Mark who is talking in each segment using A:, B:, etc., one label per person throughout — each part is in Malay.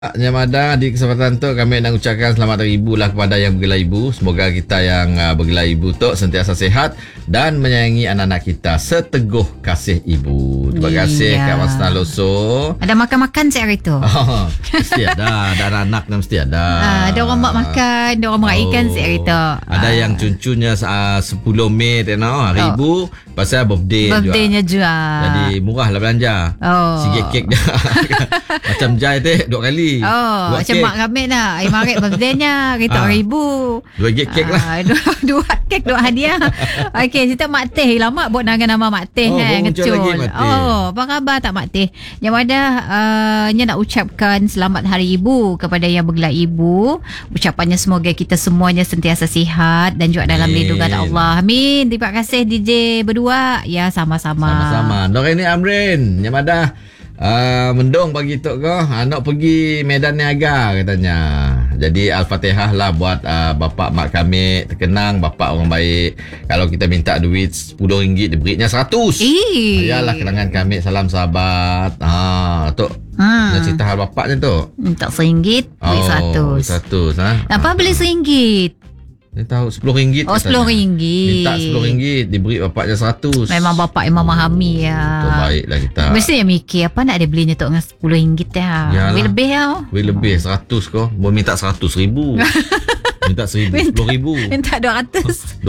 A: Nyamada, di kesempatan tu kami nak ucapkan selamat hari ibu lah kepada yang bergelar ibu. Semoga kita yang bergelar ibu tu sentiasa sihat dan menyayangi anak-anak kita seteguh kasih ibu. Terima kasih Kak Masna Loso.
B: Ada makan-makan saya hari tu.
A: Mesti ada. Ada anak mesti ada.
B: Ada orang buat makan, ada orang meraihkan saya hari tu.
A: Ada yang cuncunya 10 Mei hari ibu pasal
B: birthday-nya jual.
A: Jadi murah lah belanja. Sikit kek je. Macam jai tu 2 kali.
B: Macam mak kami nak marik birthday-nya kereta RM1,000.
A: 2 kek lah.
B: 2 kek, 2 hadiah. Okey, cerita Mak Teh. Lama buat nama Mak Teh ngecul. Apa khabar tak Mak Teh? Yang ada nak ucapkan selamat hari ibu kepada yang bergelar ibu. Ucapannya semoga kita semuanya sentiasa sihat dan juga dalam lindungan Allah. Amin. Terima kasih DJ berdua. Ya, sama-sama.
A: Sama-sama. Norini Amrin, yang ada mendung pagi tu kau nak pergi Medan Niaga katanya. Jadi Al-Fatihah lah buat bapak mak kami terkenang, bapak orang baik. Kalau kita minta duit RM10 diberinya 100. Yalah kenangan kami, salam sahabat. Tu nak cerita hal bapaknya tu.
B: Minta RM1 beri 100. Apa beli RM1?
A: Dia tahu RM10.
B: RM10.
A: Minta RM10 diberi bapaknya 100.
B: Memang bapak yang memahami ya.
A: Baiklah kita.
B: Mesti yang mikir apa nak dia belinya tu dengan RM10 ya. Lebih tau.
A: Lebih 100 kau. Mau minta 100,000. Minta 10,000.
B: Minta 200.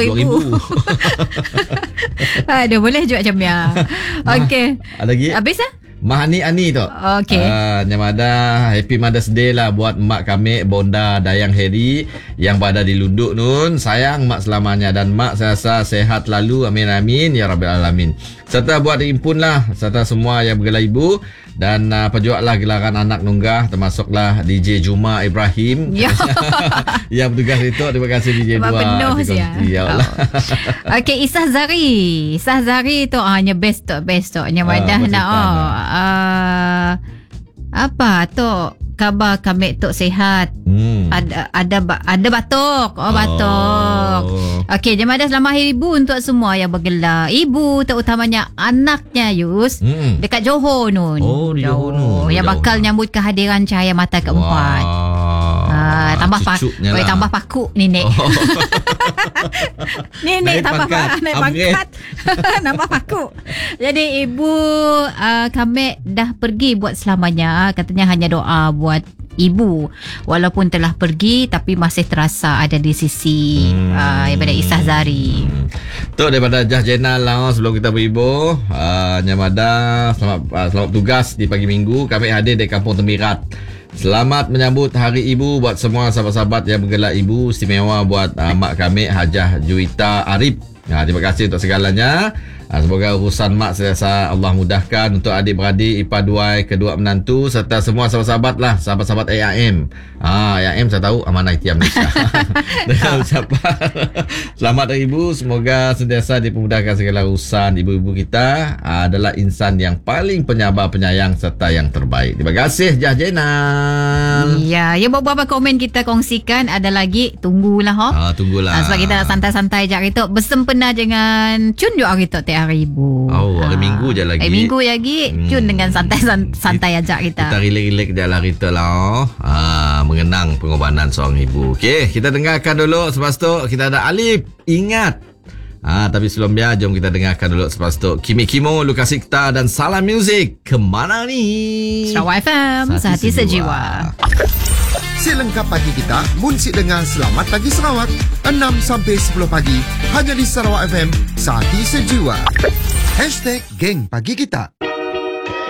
A: 200,000.
B: Aduh, boleh juga macam ya. Okey.
A: Ada lagi?
B: Habis lah?
A: Mahani Ani tu.
B: Okey.
A: Nyamada Happy Mother's Day lah buat mak kami Bonda Dayang Heri yang berada di Lunduk nun. Sayang mak selamanya dan mak saya rasa sehat lalu. Amin amin ya rabbil alamin. Serta buat himpun lah serta semua yang bergelar ibu dan perjuanglah gelaran anak nunggah termasuklah DJ Juma Ibrahim. Yang bertugas itu. Terima kasih DJ Dua.
B: Penuh siya.
A: Ya Allah.
B: Okey, Isah Zari tu hanya best tu. Nyamada nak apa tu khabar kami tu sihat. Ada batuk. Batuk. Okey, jemaah selamat hari ibu untuk semua yang bergelar ibu, terutamanya anaknya Yus dekat Johor nun.
A: Di Johor nun.
B: Yang bakal nyambut kehadiran cahaya mata keempat. Tambah paku nenek. Nenek tambah pangkat. Nambah paku. Jadi ibu kami dah pergi buat selamanya. Katanya hanya doa buat ibu walaupun telah pergi tapi masih terasa ada di sisi daripada Isah Zari.
A: Tu daripada Jah Jenal lah sebelum kita beribu. Nyamada selamat tugas di pagi minggu. Kami hadir di Kampung Temirat. Selamat menyambut Hari Ibu buat semua sahabat-sahabat yang bergelar ibu. Istimewa buat mak kami Hajah Juwita Arif. Terima kasih untuk segalanya. Semoga urusan mak saya Allah mudahkan untuk adik-beradik, ipar-duai, kedua menantu serta semua sahabat-sahabat lah, sahabat-sahabat AIM. AIM saya tahu Amanah Ikhtiar Malaysia. Dengan ucapan selamat Hari Ibu, semoga sentiasa dipermudahkan segala urusan. Ibu-ibu kita adalah insan yang paling penyabar, penyayang serta yang terbaik. Terima kasih Jah Jenal.
B: Ya, beberapa komen kita kongsikan, ada lagi tunggulah.
A: Tunggulah.
B: Sebab kita nak santai-santai je hari tu. Bersempena dengan Cun juga hari tu Hari Ibu.
A: Hari Minggu je lagi.
B: Hari Minggu lagi. Cun dengan santai ajak kita.
A: Kita relax je lah kita lah. Mengenang pengorbanan seorang ibu. Okey, kita dengarkan dulu. Selepas tu kita ada Alif. Ingat. Tapi sebelum dia, jom kita dengarkan dulu selepas tu Kimi Kimo, Lukas Sikta dan Salam Music. Kemana ni?
B: Sarawak FM, sehati sejiwa.
C: Selengkap pagi kita, munsik dengar Selamat Pagi Sarawak 6 sampai 10 pagi hanya di Sarawak FM, sehati sejiwa. #Geng Pagi Kita.